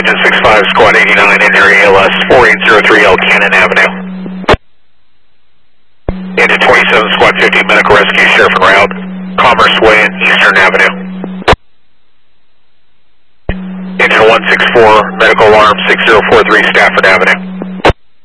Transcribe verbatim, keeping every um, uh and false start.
Engine six five, Squad eighty-nine, in area A L S four eight zero three L Cannon Avenue. Engine twenty-seven, Squad fifteen, Medical Rescue, Sheriff en route, Commerce Way and Eastern Avenue. Engine one six four, Medical Alarm six zero four three, Stafford Avenue.